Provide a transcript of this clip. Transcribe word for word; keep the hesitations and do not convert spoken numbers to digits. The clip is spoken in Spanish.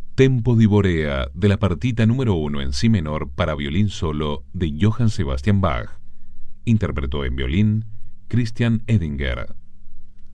Tempo di Borea de la partita número uno en si menor para violín solo de Johann Sebastian Bach. Interpretó en violín Christian Edinger.